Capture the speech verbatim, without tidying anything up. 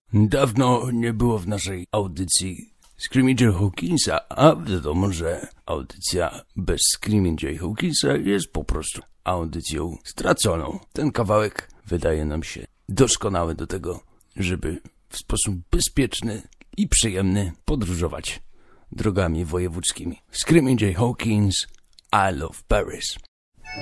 Dawno nie było w naszej audycji Screaming Jay Hawkinsa, a wiadomo, że audycja bez Screaming Jay Hawkinsa jest po prostu audycją straconą. Ten kawałek wydaje nam się doskonały do tego, żeby w sposób bezpieczny i przyjemny podróżować drogami wojewódzkimi. Screaming Jay Hawkins, I Love Paris.